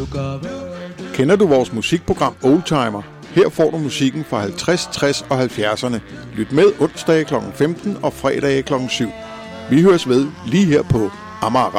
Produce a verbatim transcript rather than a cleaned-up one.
Kender du vores musikprogram Oldtimer? Her får du musikken fra halvtreds, tres og halvfjerdserne. Lyt med onsdage klokken femten og fredage klokken syv. Vi høres ved lige her på Amager